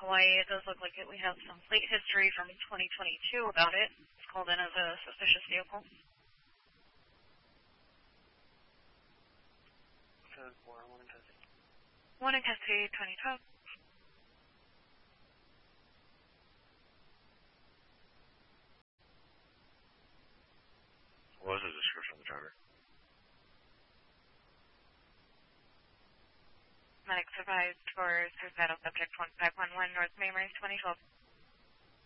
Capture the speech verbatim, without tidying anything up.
Hawaii. It does look like it. We have some plate history from twenty twenty-two about it. It's called in as a suspicious vehicle. One in custody, twenty twelve. What was the description of the driver? Medic survived for suicidal subject one five one one North Mamers twenty twelve.